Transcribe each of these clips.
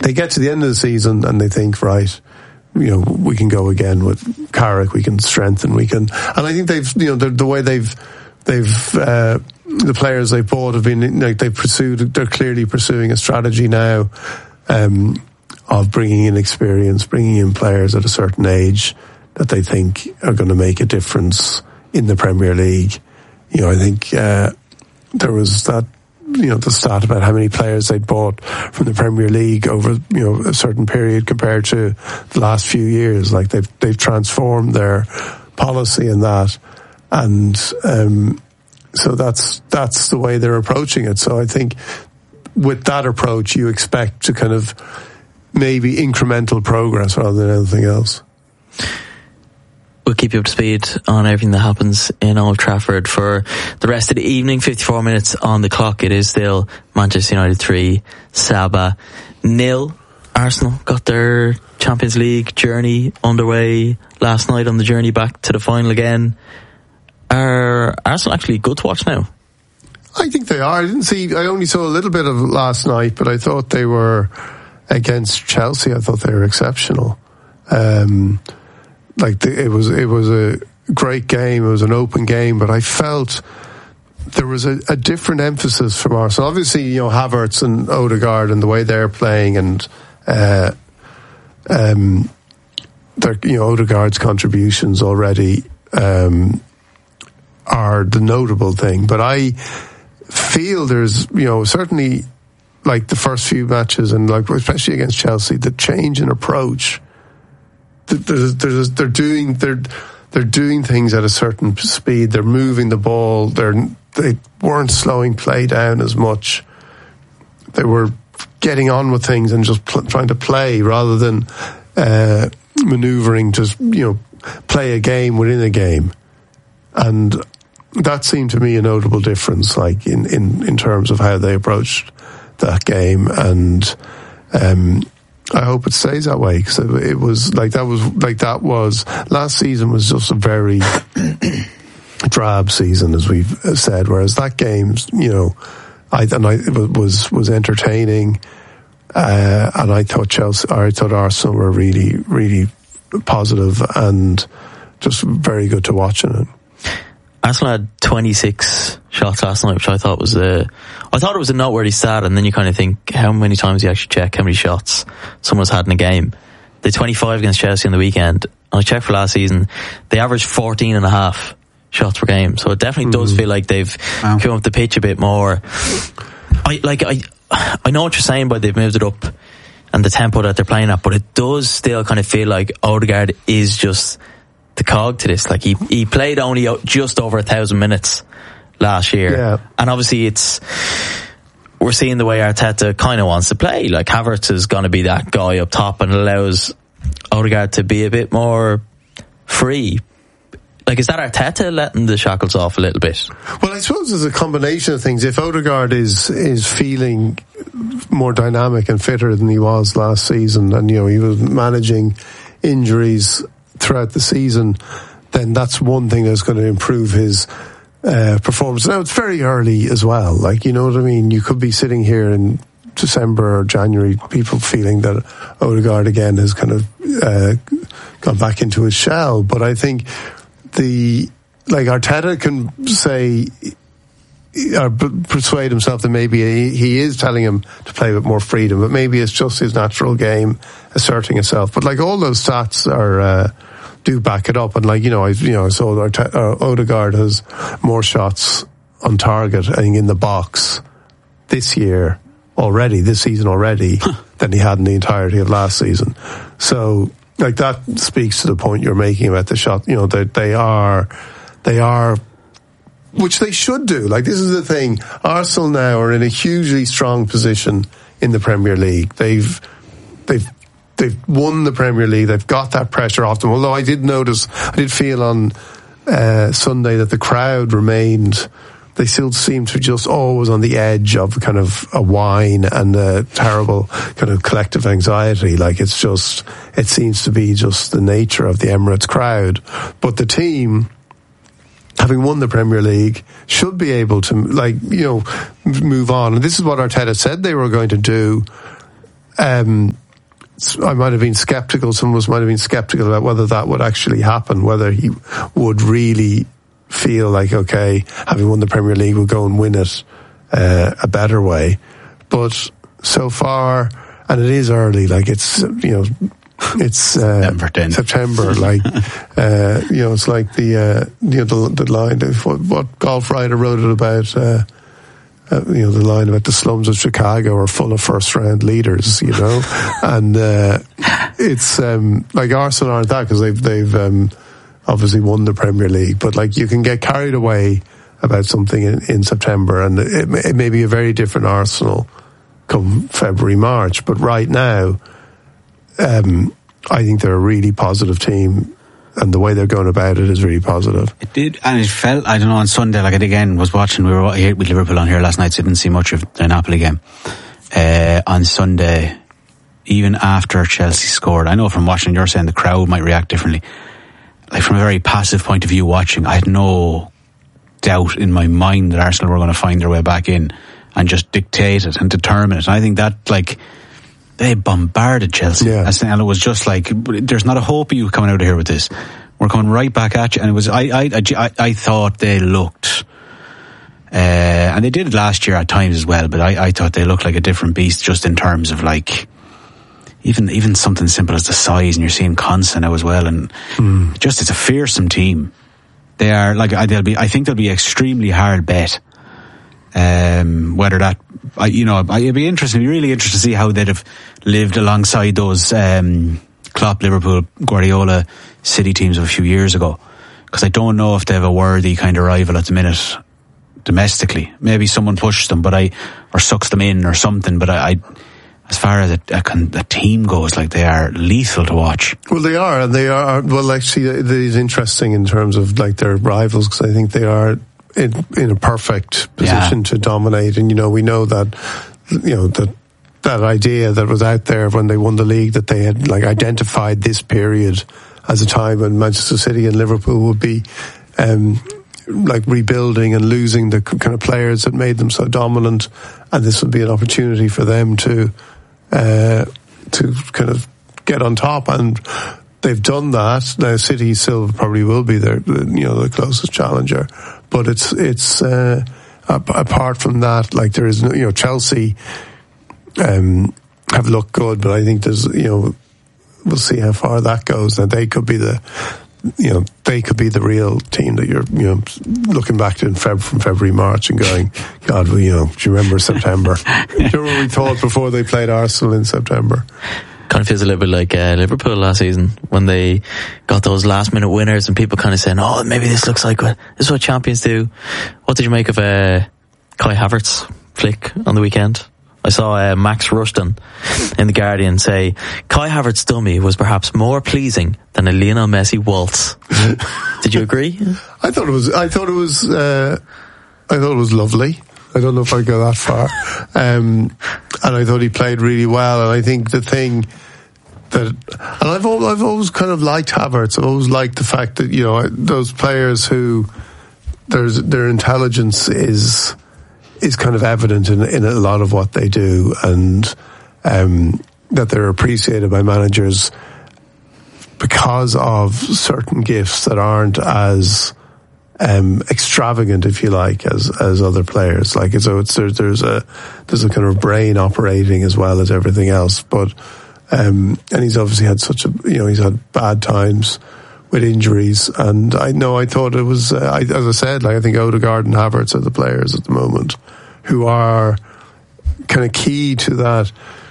they get to the end of the season and they think, right, we can go again with Carrick, we can strengthen, and I think they've, the way they've the players they bought have been, like, they're clearly pursuing a strategy now, of bringing in experience, bringing in players at a certain age that they think are going to make a difference in the Premier League. I think, there was that, the stat about how many players they'd bought from the Premier League over, a certain period compared to the last few years. Like, they've transformed their policy in that. And, so that's the way they're approaching it. So I think with that approach, you expect to kind of maybe incremental progress rather than anything else. We'll keep you up to speed on everything that happens in Old Trafford for the rest of the evening. 54 minutes on the clock. It is still Manchester United 3, Saba 0. Arsenal got their Champions League journey underway last night on the journey back to the final again. Are Arsenal actually good to watch now? I think they are. I only saw a little bit of last night, but I thought they were, against Chelsea, I thought they were exceptional. It was a great game. It was an open game, but I felt there was a different emphasis from Arsenal. Obviously, Havertz and Odegaard and the way they're playing, and Odegaard's contributions already are the notable thing. But I feel there's, certainly, like the first few matches, and like especially against Chelsea, the change in approach. They're doing things at a certain speed. They're moving the ball. They weren't slowing play down as much. They were getting on with things and just trying to play rather than manoeuvring to play a game within a game. And that seemed to me a notable difference, like in terms of how they approached that game. And I hope it stays that way, because it was that was last season was just a very drab season, as we've said, whereas that game, it was entertaining, and I thought Arsenal were really, really positive and just very good to watch in it. Arsenal had 26 shots last night, which I thought was it was a noteworthy stat, and then you kind of think how many times you actually check how many shots someone's had in a game. They 25 against Chelsea on the weekend, and I checked for last season, they averaged 14.5 shots per game, so it definitely does feel like they've come up the pitch a bit more. I know what you're saying, but they've moved it up and the tempo that they're playing at, but it does still kind of feel like Odegaard is just the cog to this. Like, he played only just over 1,000 minutes last year, and obviously we're seeing the way Arteta kind of wants to play. Like, Havertz is going to be that guy up top and allows Odegaard to be a bit more free. Like, is that Arteta letting the shackles off a little bit? Well, I suppose there's a combination of things. If Odegaard is feeling more dynamic and fitter than he was last season, and he was managing injuries throughout the season, then that's one thing that's going to improve his performance. Now, it's very early as well. Like, you know what I mean? You could be sitting here in December or January, people feeling that Odegaard again has kind of gone back into his shell. But I think Arteta can say, or persuade himself that maybe he is telling him to play with more freedom, but maybe it's just his natural game asserting itself. But all those stats are do back it up. And I saw Odegaard has more shots on target, I think, in the box this season already, than he had in the entirety of last season. So, that speaks to the point you're making about the shot. They are, which they should do. This is the thing. Arsenal now are in a hugely strong position in the Premier League. They've won the Premier League. They've got that pressure off them. Although I did feel on Sunday that the crowd remained, they still seem to just always on the edge of kind of a whine and a terrible kind of collective anxiety. It seems to be just the nature of the Emirates crowd. But the team, having won the Premier League, should be able to move on. And this is what Arteta said they were going to do I might have been sceptical. Some of us might have been sceptical about whether that would actually happen, whether he would really feel like, okay, having won the Premier League, we'll go and win it a better way. But so far, and it is early, like it's September, like it's like the line of what golf writer wrote it about. The line about the slums of Chicago are full of first-round leaders, and it's like Arsenal aren't that, because they've obviously won the Premier League, but like you can get carried away about something in September, and it may be a very different Arsenal come February, March. But right now, I think they're a really positive team, and the way they're going about it is really positive. It did, and it felt, I don't know, on Sunday, like, again, was watching, we were here with Liverpool on here last night, so I didn't see much of the Napoli game. On Sunday, even after Chelsea scored, I know from watching, you're saying the crowd might react differently. Like, from a very passive point of view watching, I had no doubt in my mind that Arsenal were going to find their way back in and just dictate it and determine it. And I think that, like, they bombarded Chelsea. Yeah. And it was just like, there's not a hope of you coming out of here with this. We're coming right back at you. And it was, I thought they looked, and they did it last year at times as well, but I thought they looked like a different beast, just in terms of, like, even something simple as the size, and you're seeing Konsa now as well, and just, it's a fearsome team. They are, like, I think they'll be extremely hard bet. Whether that, it'd be interesting, it'd be really interesting to see how they'd have lived alongside those Klopp, Liverpool, Guardiola City teams of a few years ago, because I don't know if they have a worthy kind of rival at the minute domestically. Maybe someone pushes them, or sucks them in or something, but I as far as a team goes, like, they are lethal to watch. Well, they are, and they are, well, actually, it is interesting in terms of, like, their rivals, because I think they are in a perfect position to dominate. And we know that that idea that was out there when they won the league, that they had, like, identified this period as a time when Manchester City and Liverpool would be like rebuilding and losing the kind of players that made them so dominant, and this would be an opportunity for them to kind of get on top. And they've done that. Now, City still probably will be the closest challenger, but it's apart from that, like, there is Chelsea have looked good, but I think there's we'll see how far that goes. Now, they could be the real team that you're looking back to from February, March, and going, God, do you remember September? Do you remember what we thought before they played Arsenal in September? Kind of feels a little bit like Liverpool last season, when they got those last minute winners, and people kind of saying, oh, maybe this looks like this is what champions do. What did you make of Kai Havertz flick on the weekend? I saw Max Rushton in The Guardian say Kai Havertz's dummy was perhaps more pleasing than a Lionel Messi waltz. Did you agree? I thought it was lovely. I don't know if I go that far. And I thought he played really well. And I think the thing that, and I've always kind of liked Havertz. I've always liked the fact that those players who their intelligence is kind of evident in a lot of what they do, and that they're appreciated by managers because of certain gifts that aren't as extravagant, if you like, as other players. Like, so there's a kind of brain operating as well as everything else. But and he's obviously had he's had bad times with injuries, and I thought it was as I said, like, I think Odegaard and Havertz are the players at the moment who are kind of key to that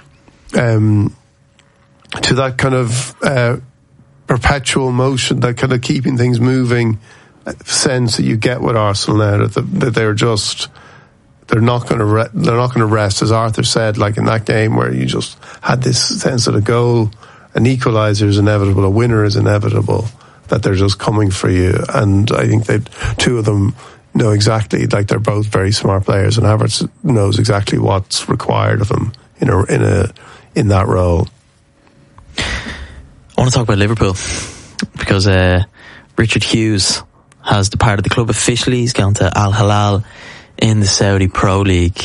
kind of perpetual motion, that kind of keeping things moving sense that you get with Arsenal now, that they're not going to rest, as Arthur said, like in that game where you just had this sense that a goal, an equaliser is inevitable, a winner is inevitable, that they're just coming for you. And I think that two of them know exactly, like, they're both very smart players, and Havertz knows exactly what's required of him in that role. I want to talk about Liverpool, because Richard Hughes has departed the club officially. He's gone to Al Hilal in the Saudi Pro League.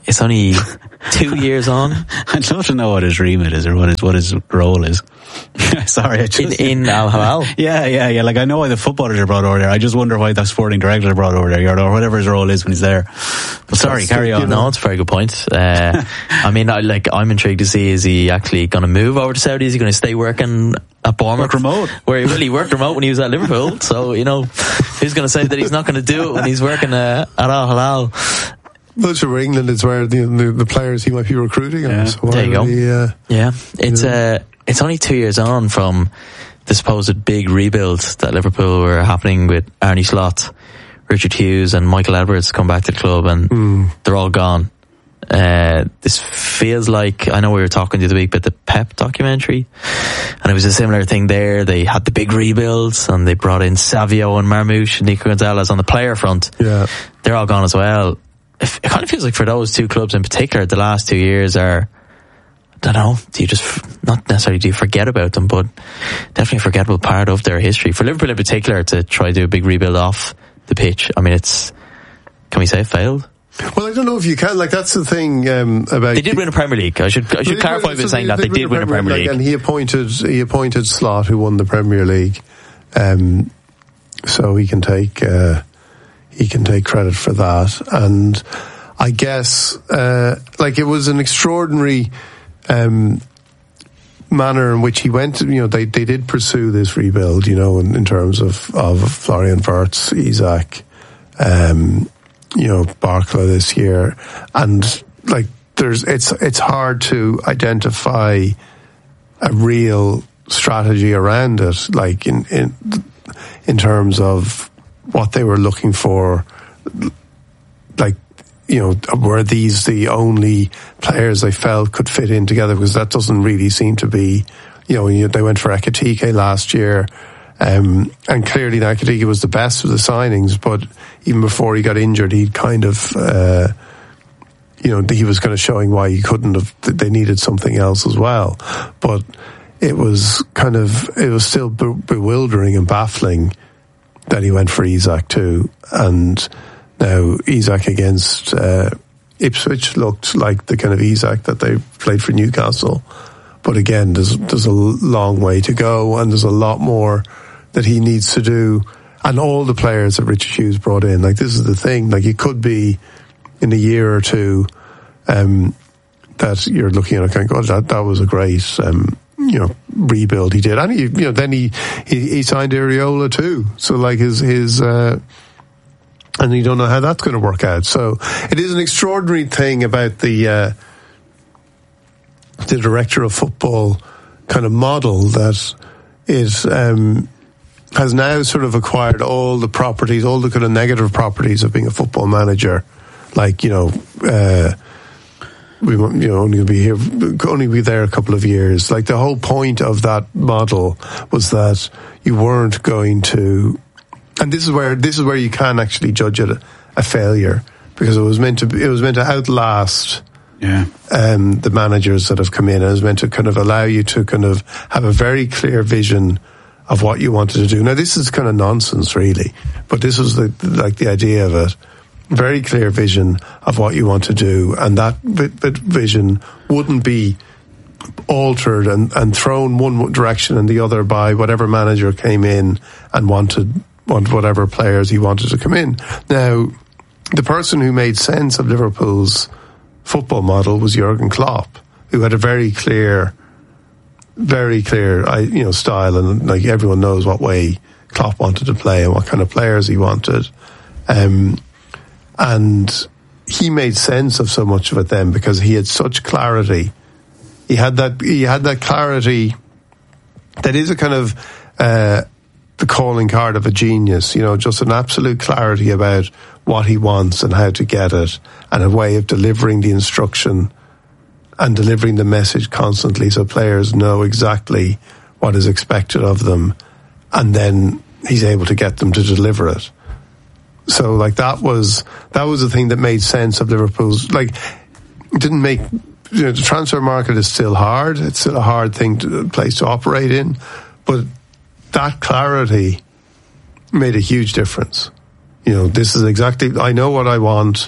it's only 2 years on. I'd love to know what his remit is or what his role is. Sorry, in Al Hilal. Yeah. Like I know why the footballers are brought over there. I just wonder why the sporting director are brought over there, or whatever his role is when he's there. But sorry, carry on. No, it's a very good point. I mean, I'm intrigued to see, is he actually going to move over to Saudi? Is he going to stay working at Bournemouth? Work remote. Where he worked remote when he was at Liverpool. So, who's going to say that he's not going to do it when he's working at Al Hilal? Well, sure, England is where the players he might be recruiting on. Yeah. So there you go. It's only 2 years on from the supposed big rebuild that Liverpool were happening with Arne Slot, Richard Hughes and Michael Edwards come back to the club, and they're all gone. This feels like, I know we were talking the other week about the Pep documentary, and it was a similar thing there. They had the big rebuilds and they brought in Savio and Marmouche and Nico Gonzalez on the player front. Yeah. They're all gone as well. It kind of feels like for those two clubs in particular, the last 2 years are, I don't know, do you forget about them, but definitely a forgettable part of their history. For Liverpool in particular, to try to do a big rebuild off the pitch, I mean, can we say it failed? Well, I don't know if you can. Like, that's the thing about... They did win a Premier League. I should clarify by saying that they did win a Premier League. And he appointed Slot, who won the Premier League. So he can take credit for that. And I guess, it was an extraordinary manner in which he went. They did pursue this rebuild, in terms of Florian Wirtz, Isak, Barkla this year, and it's hard to identify a real strategy around it, like in terms of what they were looking for. Were these the only players they felt could fit in together? Because that doesn't really seem to be, they went for Ekitike last year, and clearly Ekitike was the best of the signings, but even before he got injured, he'd kind of, he was kind of showing why he couldn't have, they needed something else as well. But it was still bewildering and baffling that he went for Isak too. And now Isak against Ipswich looked like the kind of Isak that they played for Newcastle. But again, there's a long way to go, and there's a lot more that he needs to do. And all the players that Richard Hughes brought in, this is the thing, it could be in a year or two that you're looking at it going, God, that was a great rebuild he did. And then he signed Areola too. So his and you don't know how that's going to work out. So it is an extraordinary thing about the director of football kind of model that is has now sort of acquired all the properties, all the kind of negative properties of being a football manager. We only going to be here, only be there a couple of years. The whole point of that model was that you weren't going to, and this is where you can actually judge it a failure, because it was meant to outlast the managers that have come in. It was meant to kind of allow you to kind of have a very clear vision of what you wanted to do. Now, this is kind of nonsense, really, but this was the idea of it. Very clear vision of what you want to do, and that vision wouldn't be altered and thrown one direction and the other by whatever manager came in and wanted whatever players he wanted to come in. Now, the person who made sense of Liverpool's football model was Jurgen Klopp, who had a very clear style, and everyone knows what way Klopp wanted to play and what kind of players he wanted. And he made sense of so much of it then, because he had such clarity. He had that clarity that is a kind of the calling card of a genius, just an absolute clarity about what he wants and how to get it, and a way of delivering the instruction and delivering the message constantly, so players know exactly what is expected of them, and then he's able to get them to deliver it. So that was the thing that made sense of Liverpool's, it didn't make, the transfer market is still hard. It's still a hard place to operate in, but that clarity made a huge difference. This is exactly, I know what I want.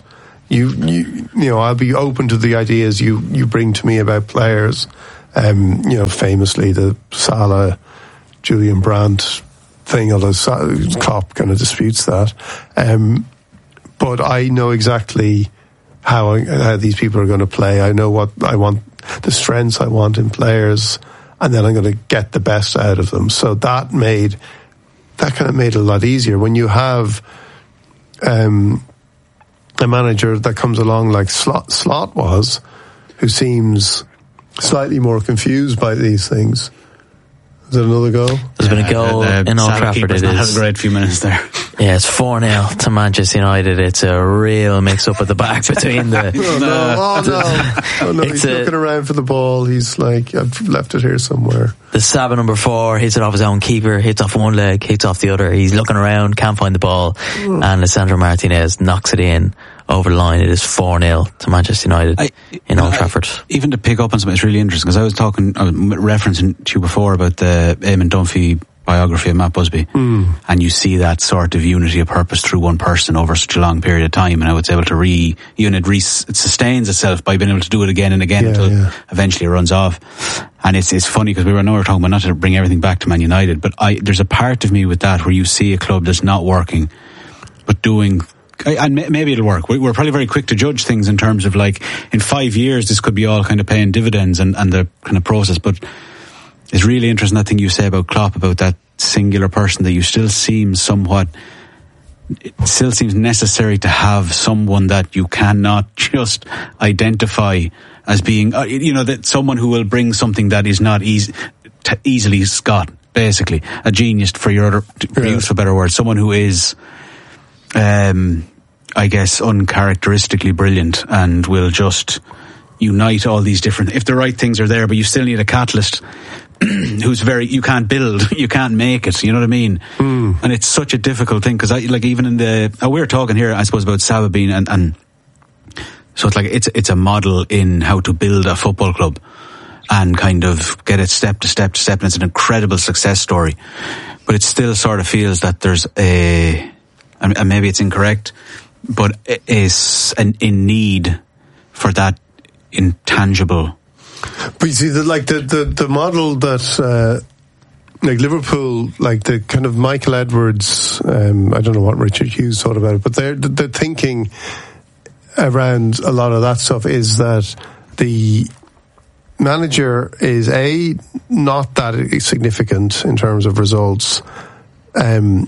I'll be open to the ideas you bring to me about players. Famously the Salah, Julian Brandt thing, although Klopp kind of disputes that. But I know exactly how these people are going to play. I know what I want, the strengths I want in players, and then I'm going to get the best out of them. So that kind of made it a lot easier. When you have a manager that comes along like Slot was, who seems slightly more confused by these things. Is it another goal? There's been a goal in Old Trafford. It had a great few minutes there. Yeah, it's 4-0 to Manchester United. It's a real mix-up at the back between the... Oh no, he's looking around for the ball. He's like, I've left it here somewhere. The Saba number 4 hits it off his own keeper, hits off one leg, hits off the other. He's looking around, can't find the ball, and Lisandro Martinez knocks it in over the line. It is 4-0 to Manchester United in Old Trafford. Even to pick up on something, it's really interesting, because I was referencing to you before about the Eamon Dunphy biography of Matt Busby, and you see that sort of unity of purpose through one person over such a long period of time, and how it's able to it sustains itself by being able to do it again and again until eventually it runs off. And it's funny, because we were talking about not to bring everything back to Man United, but there's a part of me with that where you see a club that's not working, but doing, and maybe it'll work. We're probably very quick to judge things in terms of like, in 5 years this could be all kind of paying dividends and the kind of process, but it's really interesting that thing you say about Klopp, about that singular person, that you still seems necessary to have someone that you cannot just identify as being, that someone who will bring something that is not easily got, basically. A genius, for use of a better word. Someone who is, I guess, uncharacteristically brilliant and will just unite all these different, if the right things are there, but you still need a catalyst who's you can't build, you can't make it, you know what I mean? And it's such a difficult thing, because even in we're talking here, I suppose, about Saba being, and so it's like, it's a model in how to build a football club and kind of get it step to step to step, and it's an incredible success story. But it still sort of feels that there's and maybe it's incorrect, but it is in need for that intangible. But you see, the model that like Liverpool, like the kind of Michael Edwards, I don't know what Richard Hughes thought about it, but they're thinking around a lot of that stuff is that the manager is not that significant in terms of results, and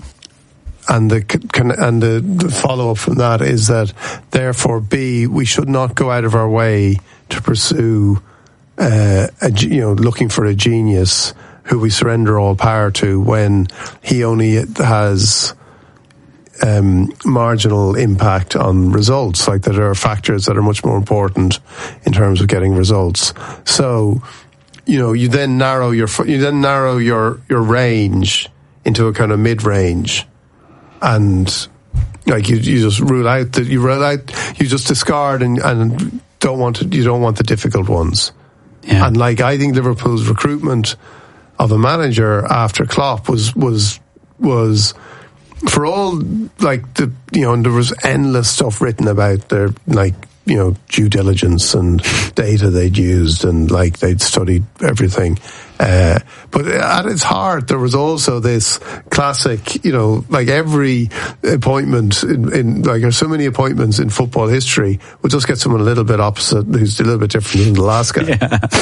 the follow up from that is that therefore we should not go out of our way to pursue looking for a genius who we surrender all power to when he only has marginal impact on results. Like, that there are factors that are much more important in terms of getting results. So, you then narrow your range into a kind of mid range, and like you just you just discard and you don't want the difficult ones. Yeah. And like, I think Liverpool's recruitment of a manager after Klopp was for all, like, and there was endless stuff written about their, like, due diligence and data they'd used, and like they'd studied everything. But at its heart, there was also this classic, like every appointment in like, there's so many appointments in football history, we'll just get someone a little bit opposite, who's a little bit different than the last guy.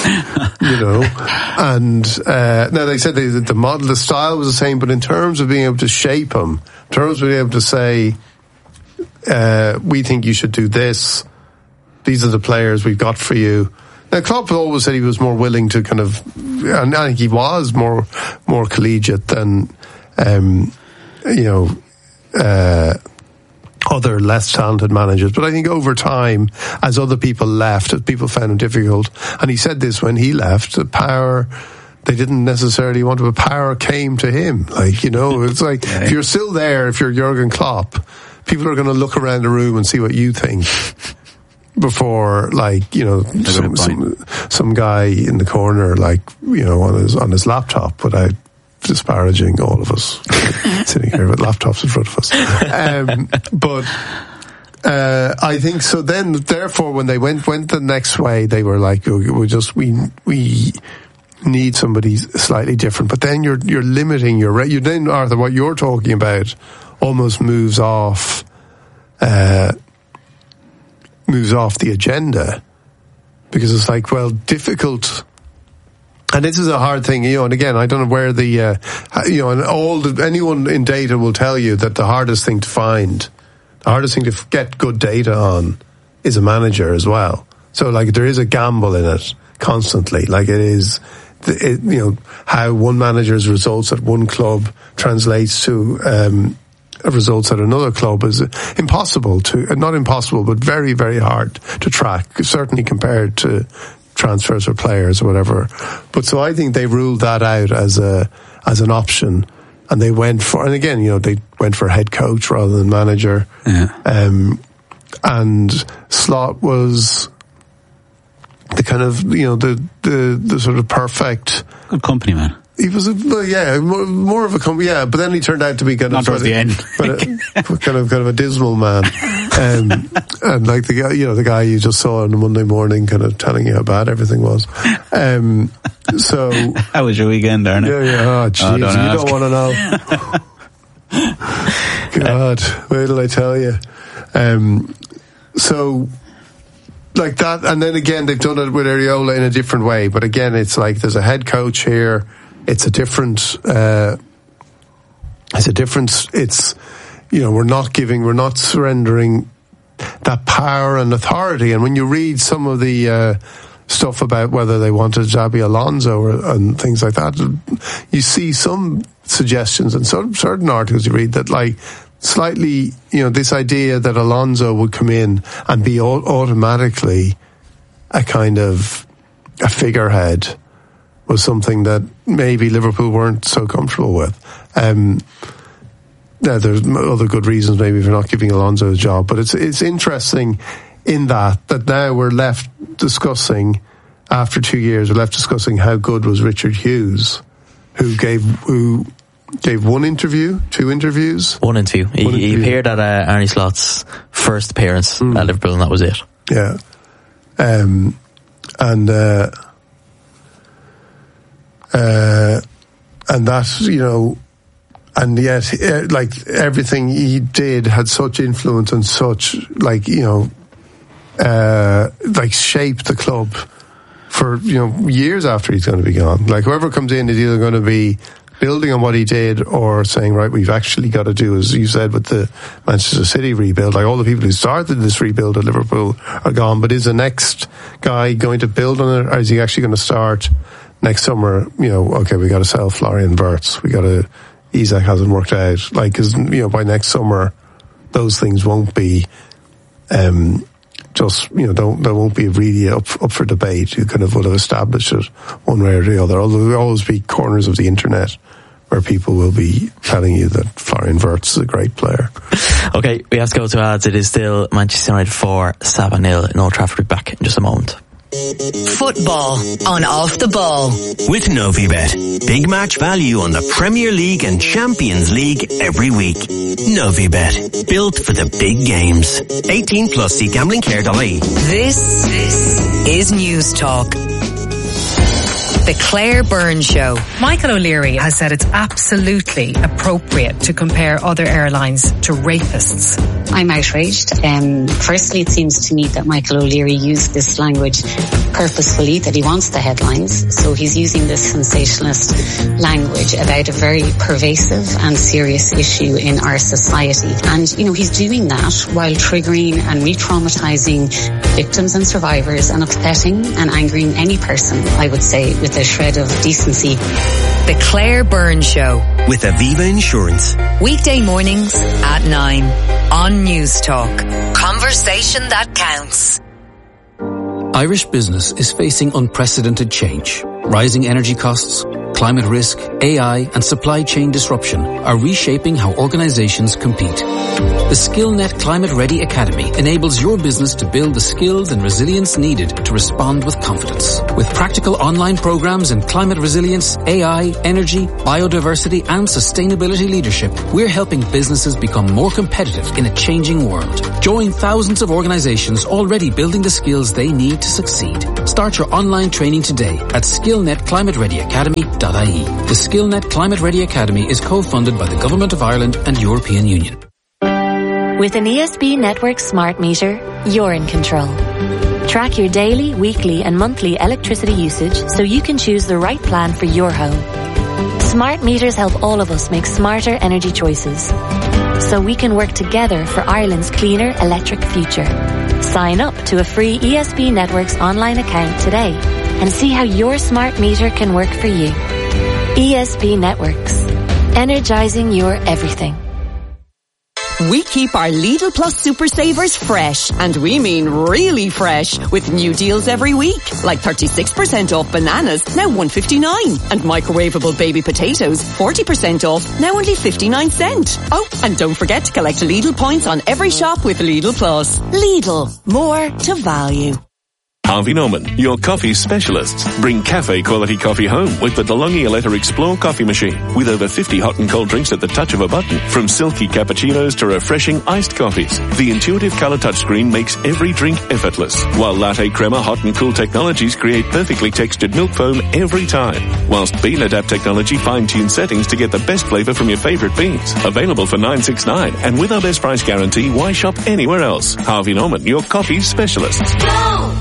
Yeah. And now they said the model, the style was the same, but in terms of being able to shape them, in terms of being able to say, we think you should do this, these are the players we've got for you. Now, Klopp always said he was more willing to kind of, and I think he was more collegiate than, other less talented managers. But I think over time, as other people left, as people found him difficult, and he said this when he left, the power, they didn't necessarily want to, but power came to him. Like, it's like, if you're still there, if you're Jurgen Klopp, people are going to look around the room and see what you think. Before, like, some guy in the corner, like, on his laptop, without disparaging all of us sitting here with laptops in front of us. But I think so. Then, therefore, when they went the next way, they were like, we need somebody slightly different. But then you're limiting then, Arthur, what you're talking about almost moves off the agenda, because it's like, well, difficult. And this is a hard thing, and again, I don't know where and anyone in data will tell you that the hardest thing to get good data on is a manager as well. So, like, there is a gamble in it constantly. Like, it is, how one manager's results at one club translates to results at another club is not impossible, but very, very hard to track, certainly compared to transfers or players or whatever. But so I think they ruled that out as an option, and they went for, and again, they went for head coach rather than manager. Yeah. And Slot was the kind of, the sort of perfect, good company man. He was more of a company, but then he turned out to be kind of, not towards the end, kind of a dismal man, and like the guy you just saw on a Monday morning, kind of telling you how bad everything was. So how was your weekend, Darren? Yeah. Oh, jeez, you don't want to know. God, wait till I tell you. So, like that, and then again, they've done it with Areola in a different way. But again, it's like there's a head coach here. It's a different. It's we're not surrendering that power and authority. And when you read some of the stuff about whether they wanted Xabi Alonso and things like that, you see some suggestions and some certain articles you read that, like, slightly, this idea that Alonso would come in and be automatically a kind of a figurehead was something that maybe Liverpool weren't so comfortable with. There's other good reasons maybe for not giving Alonso a job, but it's interesting in that now we're left discussing, after 2 years, how good was Richard Hughes, who gave 1 interview, 2 interviews? 1 interview. He appeared at Arne Slot's first appearance at Liverpool, and that was it. Yeah. And that, and yet, like, everything he did had such influence and such, like, shaped the club for, years after he's going to be gone. Like, whoever comes in is either going to be building on what he did or saying, right, we've actually got to do, as you said, with the Manchester City rebuild, like, all the people who started this rebuild at Liverpool are gone, but is the next guy going to build on it, or is he actually going to start next summer, okay, we got to sell Florian Wirtz, Isak hasn't worked out, like, because, by next summer, those things won't be, there won't be really up for debate. You kind of would have established it one way or the other, although there will always be corners of the internet where people will be telling you that Florian Wirtz is a great player. Okay, we have to go to ads. It is still Manchester United 4, 7-0 in Old Trafford. Back in just a moment. Football on Off the Ball with Novibet. Big match value on the Premier League and Champions League every week. Novibet, built for the big games. 18 plus, see gamblingcare.ie. This is News Talk. The Claire Byrne Show. Michael O'Leary has said it's absolutely appropriate to compare other airlines to rapists. I'm outraged. Firstly, it seems to me that Michael O'Leary used this language purposefully, that he wants the headlines. So he's using this sensationalist language about a very pervasive and serious issue in our society. And, he's doing that while triggering and re-traumatizing victims and survivors and upsetting and angering any person, I would say, with a shred of decency. The Claire Byrne Show. With Aviva Insurance. Weekday mornings at 9 on News Talk. Conversation that counts. Irish business is facing unprecedented change. Rising energy costs, climate risk, AI, and supply chain disruption are reshaping how organizations compete. The SkillNet Climate Ready Academy enables your business to build the skills and resilience needed to respond with confidence. With practical online programs in climate resilience, AI, energy, biodiversity, and sustainability leadership, we're helping businesses become more competitive in a changing world. Join thousands of organizations already building the skills they need to succeed. Start your online training today at skillnetclimatereadyacademy.ie. The SkillNet Climate Ready Academy is co-funded by the Government of Ireland and European Union. With an ESB Network smart meter, you're in control. Track your daily, weekly and monthly electricity usage so you can choose the right plan for your home. Smart meters help all of us make smarter energy choices, so we can work together for Ireland's cleaner electric future. Sign up to a free ESB Networks online account today and see how your smart meter can work for you. ESB Networks. Energizing your everything. We keep our Lidl Plus Super Savers fresh, and we mean really fresh, with new deals every week, like 36% off bananas, now $1.59, and microwavable baby potatoes, 40% off, now only 59 cents. Oh, and don't forget to collect Lidl points on every shop with Lidl Plus. Lidl, more to value. Harvey Norman, your coffee specialists. Bring cafe quality coffee home with the DeLonghi Aletta Explore coffee machine. With over 50 hot and cold drinks at the touch of a button. From silky cappuccinos to refreshing iced coffees. The intuitive color touchscreen makes every drink effortless. While latte crema hot and cool technologies create perfectly textured milk foam every time. Whilst Bean Adapt technology fine-tunes settings to get the best flavor from your favorite beans. Available for $9.69. And with our best price guarantee, why shop anywhere else? Harvey Norman, your coffee specialists. Go!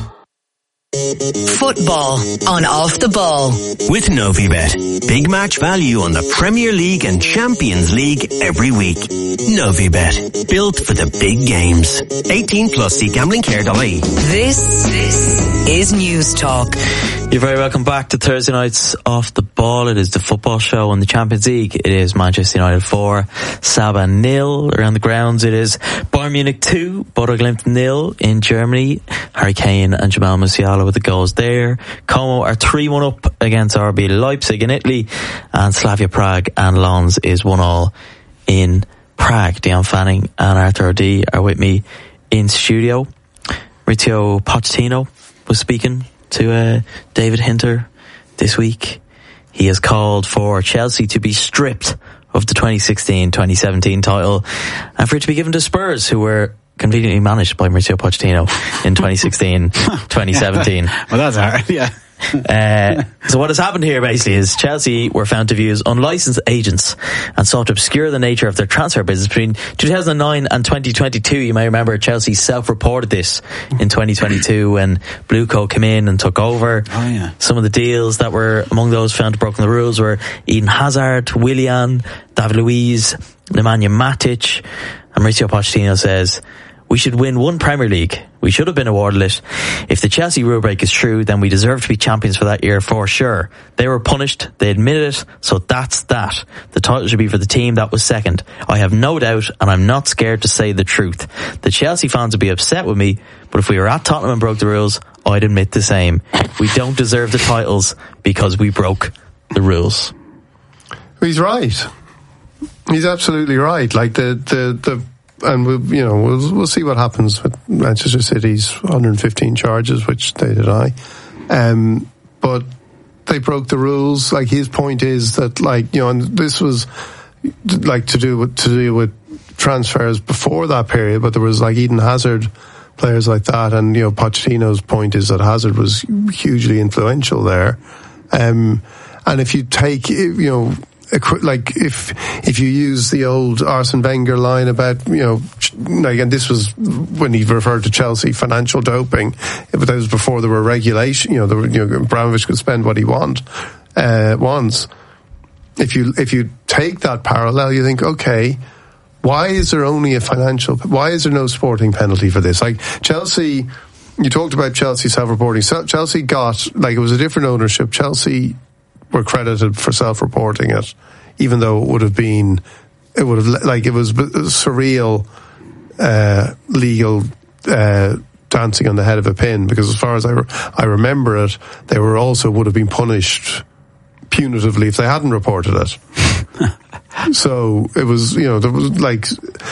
Football on Off the Ball. With Novibet. Big match value on the Premier League and Champions League every week. Novibet. Built for the big games. 18 plus. See gamblingcare.ie. This is News Talk. You're very welcome back to Thursday night's Off the Ball. It is the football show on the Champions League. It is Manchester United 4, Saba 0 around the grounds. It is Bayern Munich 2, Bodo Glimt 0 in Germany. Harry Kane and Jamal Musiala with the goals there. Como are 3-1 up against RB Leipzig in Italy, and Slavia Prague and Lens is 1-1 in Prague. Dion Fanning and Arthur O'D are with me in studio. Mauricio Pochettino was speaking to David Hinter this week. He has called for Chelsea to be stripped of the 2016-2017 title and for it to be given to Spurs, who were conveniently managed by Mauricio Pochettino in 2016-2017. Well, that's hard, yeah. So what has happened here basically is Chelsea were found to be use unlicensed agents and sought to obscure the nature of their transfer business between 2009 and 2022. You may remember Chelsea self-reported this in 2022 when Blue Coat came in and took over. Oh, yeah. Some of the deals that were among those found to have broken the rules were Eden Hazard, Willian, David Luiz, Nemanja Matic, and Mauricio Pochettino says, "We should win one Premier League. We should have been awarded it. If the Chelsea rule break is true, then we deserve to be champions for that year for sure. They were punished. They admitted it. So that's that. The title should be for the team that was second. I have no doubt, and I'm not scared to say the truth. The Chelsea fans would be upset with me, but if we were at Tottenham and broke the rules, I'd admit the same. We don't deserve the titles because we broke the rules." He's right. He's absolutely right. Like and we'll see what happens with Manchester City's 115 charges, which they deny. But they broke the rules. Like, his point is that, and this was like to do with transfers before that period, but there was like Eden Hazard, players like that, and Pochettino's point is that Hazard was hugely influential there. And if you take, if you use the old Arsene Wenger line about, and this was when he referred to Chelsea financial doping, but that was before there were regulation, Abramovich could spend what he wants. If you take that parallel, you think, okay, why is there why is there no sporting penalty for this? Like Chelsea, you talked about Chelsea self-reporting. Chelsea got, it was a different ownership. Chelsea were credited for self-reporting it, even though it was surreal, legal, dancing on the head of a pin, because as far as I remember it, they would have been punished punitively if they hadn't reported it. So it was, there was like,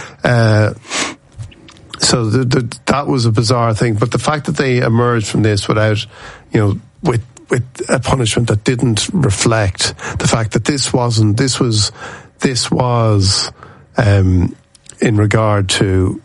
so that was a bizarre thing. But the fact that they emerged from this without, with a punishment that didn't reflect the fact that this was in regard to,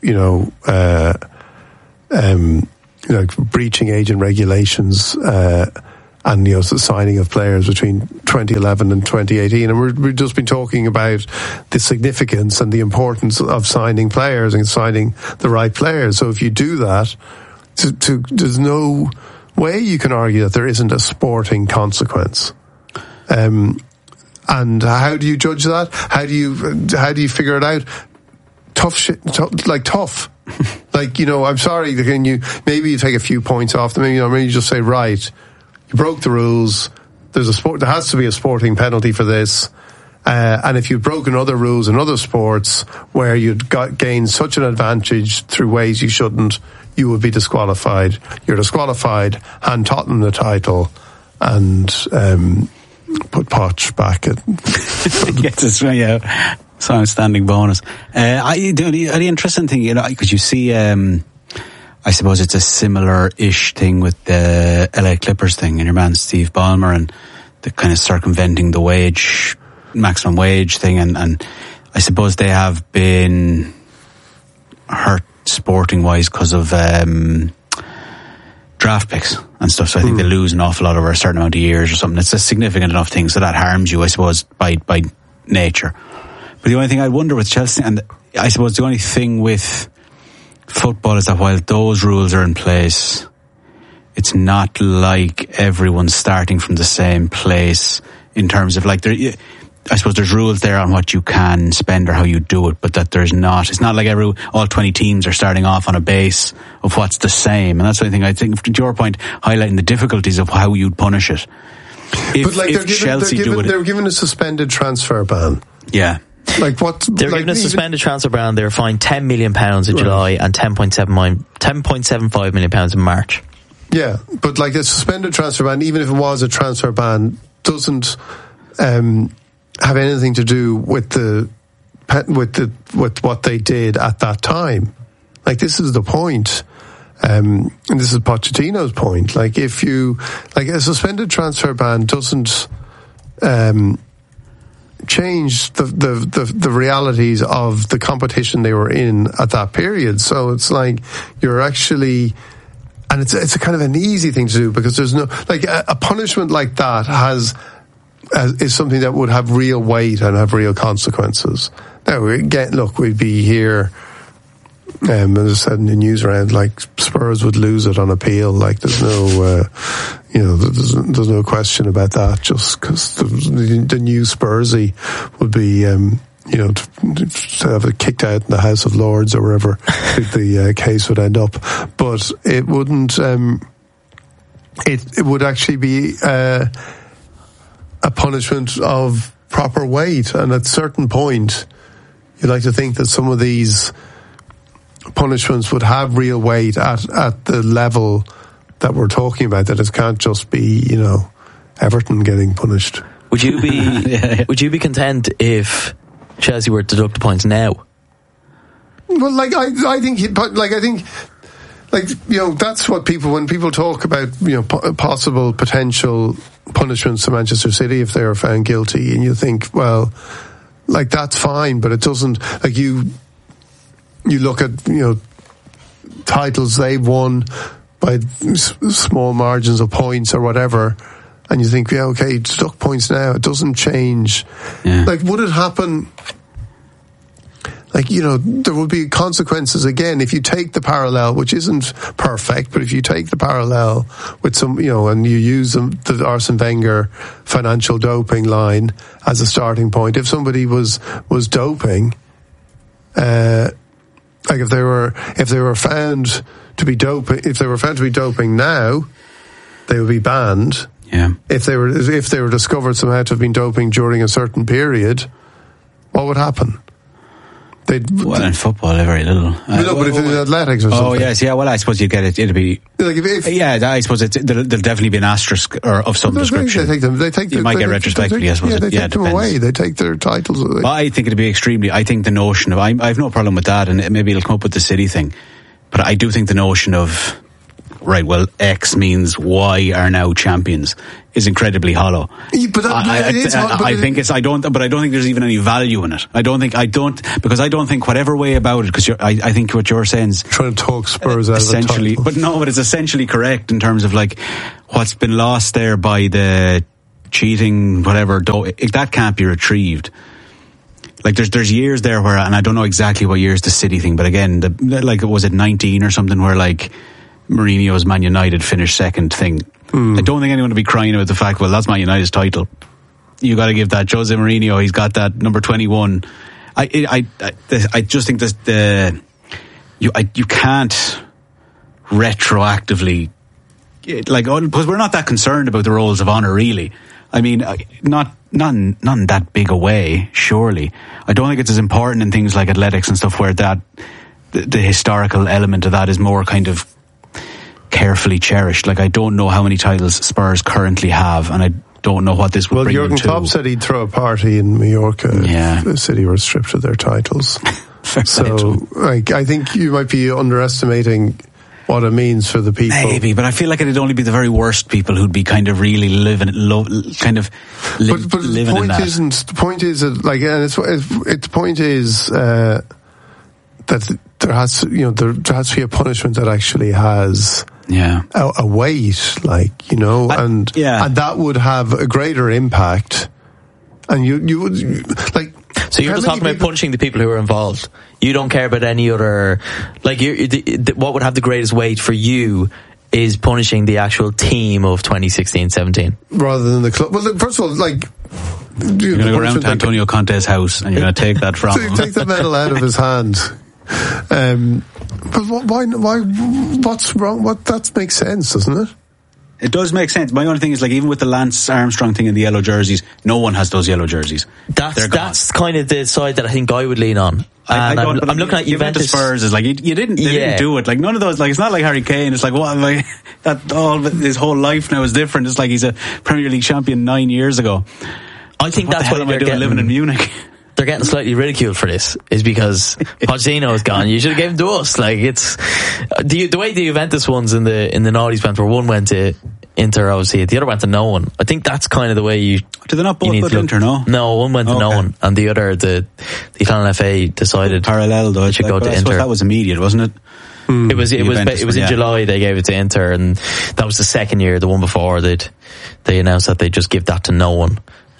breaching agent regulations, and the signing of players between 2011 and 2018, and we've just been talking about the significance and the importance of signing players and signing the right players. So if you do that, there's no way you can argue that there isn't a sporting consequence. And how do you judge that? How do you figure it out? Tough shit, tough. I'm sorry. Maybe you take a few points off them. Maybe you just say, right, you broke the rules. There has to be a sporting penalty for this. And if you've broken other rules in other sports where you'd gained such an advantage through ways you shouldn't, you would be disqualified. You're disqualified. Hand Tottenham the title and put Poch back at. Gets us right out. So outstanding bonus. The interesting thing, because you see, I suppose it's a similar-ish thing with the LA Clippers thing and your man Steve Ballmer and the kind of circumventing the maximum wage thing, and I suppose they have been hurt sporting-wise because of draft picks and stuff, so I think they lose an awful lot over a certain amount of years or something. It's a significant enough thing, so that harms you, I suppose, by nature. But the only thing I wonder with Chelsea, and I suppose the only thing with football is that while those rules are in place, it's not like everyone's starting from the same place in terms of I suppose there's rules there on what you can spend or how you do it, but that there's not. It's not like all 20 teams are starting off on a base of what's the same. And that's the only thing I think, to your point, highlighting the difficulties of how you'd punish it. They're given a suspended transfer ban. Yeah. They're given a suspended transfer ban. They're fined £10 million in July and £10.75 million in March. Yeah, but a suspended transfer ban, even if it was a transfer ban, doesn't have anything to do with what they did at that time. This is the point, and this is Pochettino's point. If you a suspended transfer ban doesn't change the realities of the competition they were in at that period. So it's you're actually, and it's a kind of an easy thing to do because there's no a punishment like that is something that would have real weight and have real consequences. Now we'd be here. As I said in the news round, Spurs would lose it on appeal. There's no, there's no question about that. Just because the new Spursy would be, to have it kicked out in the House of Lords or wherever the case would end up. But it wouldn't. It would actually be a punishment of proper weight, and at a certain point, you'd like to think that some of these punishments would have real weight at the level that we're talking about, that it can't just be, Everton getting punished. Would you be content if Chelsea were to deduct the points now? Well, I think that's what when people talk about, possible potential punishments to Manchester City if they are found guilty, and you think, well, that's fine, but it doesn't, you look at, titles they've won by small margins of points or whatever, and you think, yeah, okay, deduct points now. It doesn't change. Yeah. Would it happen? There will be consequences again if you take the parallel, which isn't perfect, but if you take the parallel with some, and you use the Arsene Wenger financial doping line as a starting point. If somebody was doping, if they were found to be doping now, they would be banned. Yeah. If they were discovered somehow to have been doping during a certain period, what would happen? Well, in football, very little. No, but if in athletics or something. Oh, yes, yeah. Well, I suppose you'd get it. It'd be like I suppose there'll definitely be an asterisk or of some description. You might get retrospectively. I suppose. They take them away. They take their titles away. Well, I think it'd be extremely. I think the notion of I have no problem with that, and maybe it'll come up with the City thing. But I do think the notion of right, well, X means Y are now champions is incredibly hollow. But I don't think there's even any value in it. I don't think whatever way about it, because I think what you're saying is trying to talk Spurs out essentially, of the title. but it's essentially correct in terms of like what's been lost there by the cheating, whatever. That can't be retrieved. Like there's years there where, and I don't know exactly what years the City thing, but again, was it 19 or something where like Mourinho's Man United finished second thing. I don't think anyone would be crying about the fact, well, that's Man United's title. You got to give that Jose Mourinho. He's got that number 21. I just think that you can't retroactively because we're not that concerned about the roles of honour, really. I mean, not in that big a way, surely. I don't think it's as important in things like athletics and stuff where the historical element of that is more kind of carefully cherished. Like, I don't know how many titles Spurs currently have, and I don't know what this would bring them to. Well, Jurgen Klopp said he'd throw a party in Mallorca if the City were stripped of their titles. So, I think you might be underestimating what it means for the people. Maybe, but I feel like it'd only be the very worst people who'd be kind of really living in that. The point is that there has to be a punishment that actually has a weight, and that would have a greater impact. And you would like. So you're just talking about punishing the people who are involved. You don't care about any other. Like, what would have the greatest weight for you is punishing the actual team of 2016-17 rather than the club. Well, first of all, like, you're going to go around to Antonio Conte's house and you're going to take that from him. Take the medal out of his hand. But why? What's wrong? That makes sense, doesn't it? It does make sense. My only thing is, like, even with the Lance Armstrong thing in the yellow jerseys, no one has those yellow jerseys. That's kind of the side that I think I would lean on. I'm looking at Juventus. Spurs is like, they didn't do it. Like, none of those, like, it's not like Harry Kane. It's like, what, like, his whole life now is different. It's like he's a Premier League champion 9 years ago. I think that's what am I doing living in Munich? They're getting slightly ridiculed for this is because Pochettino is gone. You should have given him to us. Like, it's the way the Juventus ones in the noughties went, where one went to Inter, obviously, the other went to no one. I think that's kind of the way you. Did they not both go to Inter? No, one went to no one, and the other, the Italian FA decided parallel though. It should go to Inter. That was immediate, wasn't it? It was in July they gave it to Inter, and that was the second year. The one before they announced that they just give that to no one.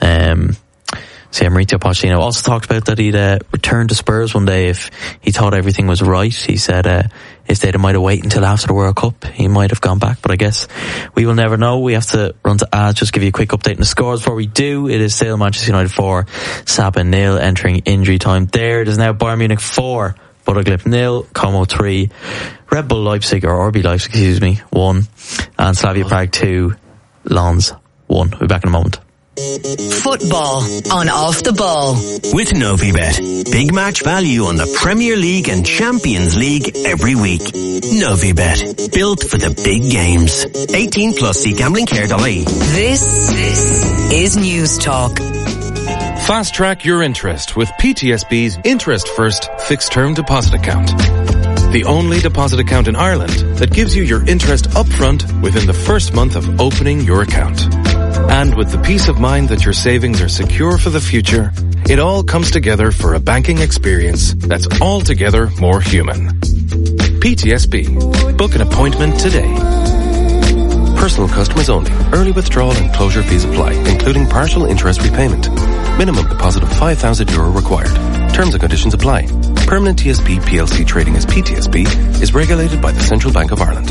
So Mauricio Pochettino also talked about that he'd return to Spurs one day if he thought everything was right. He said if they might have waited until after the World Cup, he might have gone back, but I guess we will never know. We have to run to ads. Just give you a quick update on the scores before we do. It is still Manchester United 4, Sabah 0 entering injury time there. It is now Bayern Munich 4, Bodo Glimt 0, Como 3, Red Bull Leipzig, or RB Leipzig, 1, and Slavia Prague 2, Lens 1. We'll be back in a moment. Football on Off the Ball with Novibet. Big match value on the Premier League and Champions League every week. Novibet. Built for the big games. 18 plus. See gamblingcare.ie. This is News Talk. Fast track your interest with PTSB's Interest First Fixed Term Deposit Account. The only deposit account in Ireland that gives you your interest upfront within the first month of opening your account. And with the peace of mind that your savings are secure for the future, it all comes together for a banking experience that's altogether more human. PTSB. Book an appointment today. Personal customers only. Early withdrawal and closure fees apply, including partial interest repayment. Minimum deposit of €5,000 required. Terms and conditions apply. Permanent TSB PLC trading as PTSB is regulated by the Central Bank of Ireland.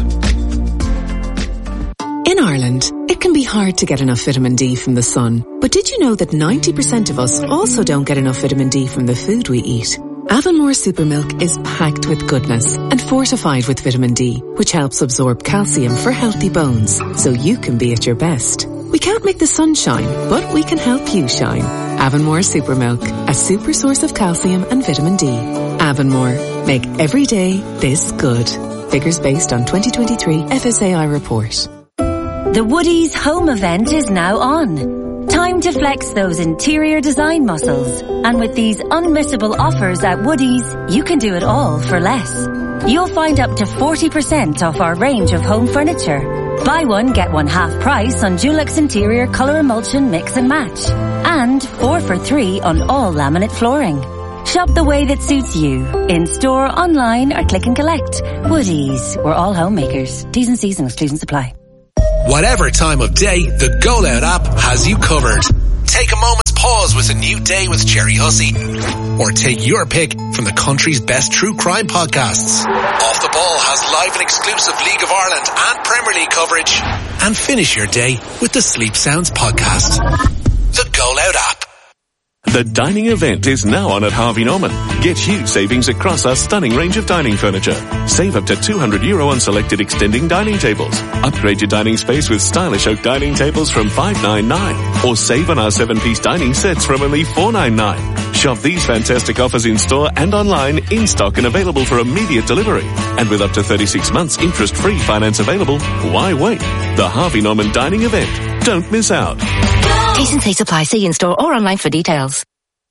In Ireland, it can be hard to get enough vitamin D from the sun. But did you know that 90% of us also don't get enough vitamin D from the food we eat? Avonmore Supermilk is packed with goodness and fortified with vitamin D, which helps absorb calcium for healthy bones, so you can be at your best. We can't make the sun shine, but we can help you shine. Avonmore Super Milk, a super source of calcium and vitamin D. Avonmore, make every day this good. Figures based on 2023 FSAI report. The Woodies home event is now on. Time to flex those interior design muscles. And with these unmissable offers at Woodies, you can do it all for less. You'll find up to 40% off our range of home furniture. Buy one, get one half price on Dulux Interior Colour Emulsion Mix and Match. And 4 for 3 on all laminate flooring. Shop the way that suits you. In store, online or click and collect. Woodies, we're all homemakers. T's and C's and exclusions apply. Whatever time of day, the Go Loud app has you covered. Take a moment's pause with a new day with Jerry Hussey. Or take your pick from the country's best true crime podcasts. Off the Ball has live and exclusive League of Ireland and Premier League coverage. And finish your day with the Sleep Sounds podcast. The Go Loud app. The dining event is now on at Harvey Norman. Get huge savings across our stunning range of dining furniture. Save up to €200 on selected extending dining tables. Upgrade your dining space with stylish oak dining tables from $599. Or save on our 7-piece dining sets from only $499. Shop these fantastic offers in store and online, in stock and available for immediate delivery. And with up to 36 months interest-free finance available, why wait? The Harvey Norman dining event. Don't miss out. T&C supply. See in store or online for details.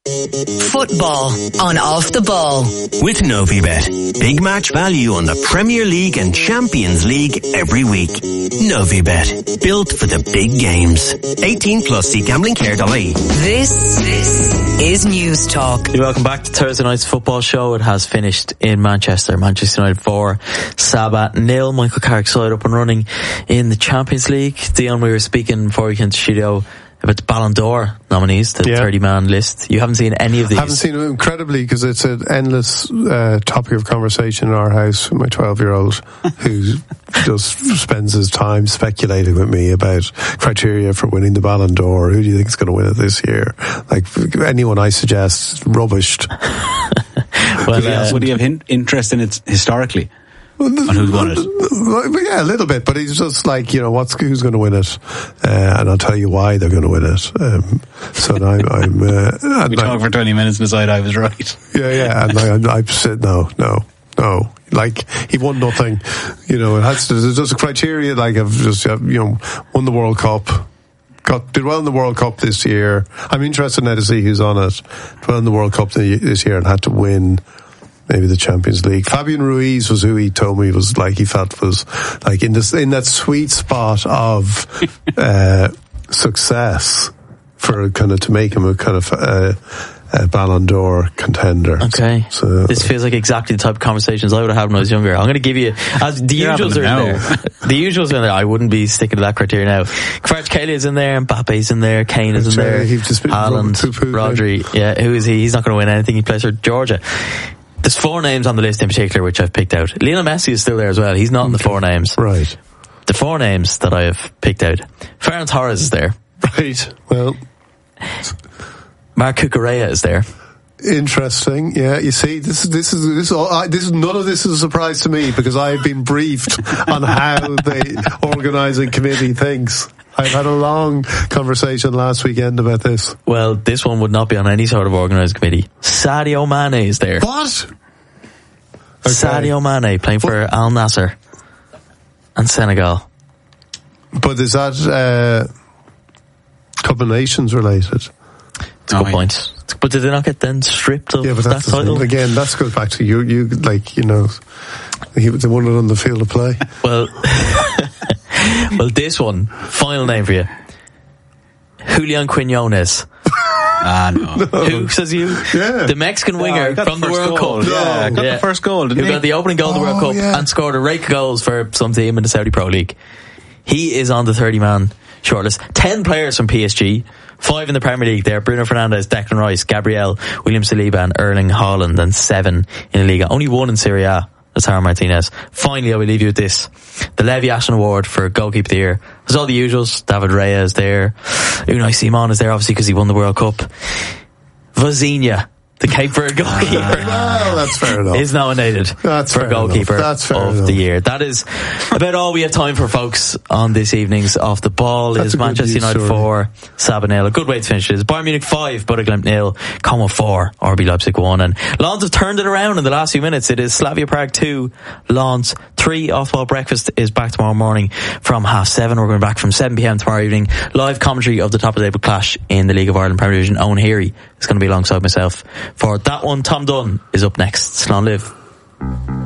Football on Off the Ball. With Novibet. Big match value on the Premier League and Champions League every week. Novibet. Built for the big games. 18 plus. See gamblingcare.ie. This is News Talk. Welcome back to Thursday night's football show. It has finished in Manchester. Manchester United 4, Saba 0. Michael Carrick side up and running in the Champions League. Dion, we were speaking before we came to the studio about the Ballon d'Or nominees, the 30-man list. You haven't seen any of these? I haven't seen them, incredibly, because it's an endless topic of conversation in our house with my 12-year-old who just spends his time speculating with me about criteria for winning the Ballon d'Or. Who do you think is going to win it this year? Like, anyone I suggest, rubbished. Well, would he have interest in it historically? On who's won it? Yeah, a little bit, but he's just like, who's going to win it, and I'll tell you why they're going to win it. So I'm we talked for 20 minutes and decided I was right. Yeah, and I said no. Like, he won nothing. It has to. There's just a criteria like of just won the World Cup. Did well in the World Cup this year. I'm interested now to see who's on it. Did well in the World Cup this year and had to win maybe the Champions League. Fabian Ruiz was who he told me was like, he felt was like in that sweet spot of success for kind of to make him a kind of a Ballon d'Or contender. Okay. So this feels like exactly the type of conversations I would have had when I was younger. I'm going to give you, as the usuals are in there. The usuals are in there. I wouldn't be sticking to that criteria now. Kvaratskhelia is in there, Mbappe's in there, Kane is in there, Haaland, Rodri. Yeah, who is he? He's not going to win anything. He plays for Georgia. There's 4 names on the list in particular which I've picked out. Lionel Messi is still there as well. He's not in the 4 names. Right. The 4 names that I have picked out. Ferran Torres is there. Right. Well, Marc Cucurella is there. Interesting. Yeah, you see, this is none of this is a surprise to me because I've been briefed on how the organising committee thinks. I've had a long conversation last weekend about this. Well, this one would not be on any sort of organising committee. Sadio Mane is there. What? Okay. Sadio Mane playing for Al Nassr and Senegal. But is that Cup of Nations related? It's a good point. But did they not get then stripped of that title? Again, that goes back to you like, they won it on the field of play. Well, well, this one, final name for you. Julian Quinones. No. Who says you? Yeah. The Mexican winger from the World Cup. Yeah, got the first goal, didn't he? Who got the opening goal of the World Cup and scored a rake of goals for some team in the Saudi Pro League. He is on the 30-man shortlist. 10 players from PSG, 5 in the Premier League there. Bruno Fernandes, Declan Rice, Gabriel, William Saliba and Erling Haaland, and 7 in the Liga. Only 1 in Serie A. Lautaro Martinez. Finally, I will leave you with this. The Levi Ashton Award for Goalkeeper of the Year. There's all the usuals. David Raya is there. Unai Simon is there, obviously, because he won the World Cup. Vozinha the Cape Verde goalkeeper. Well, that's fair enough. Is nominated for goalkeeper of the year. That is about all we have time for, folks, on this evening's Off the Ball. Is Manchester United 4, Saba 0. A good way to finish this. Bayern Munich 5, Bodeglimt 0, Como 4, RB Leipzig 1. And Lens have turned it around in the last few minutes. It is Slavia Prague 2, Lens 3. Off the Ball Breakfast is back tomorrow morning from 7:30. We're going back from 7 p.m. tomorrow evening. Live commentary of the top of the table clash in the League of Ireland Premier Division. Owen Heary is going to be alongside myself for that one. Tom Dunn is up next. Slán Live.